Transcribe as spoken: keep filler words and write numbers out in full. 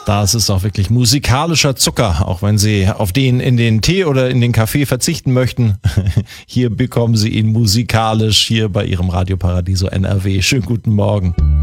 Das ist auch wirklich musikalischer Zucker, auch wenn Sie auf den in den Tee oder in den Kaffee verzichten möchten. Hier bekommen Sie ihn musikalisch hier bei Ihrem Radio Paradiso N R W. Schönen guten Morgen.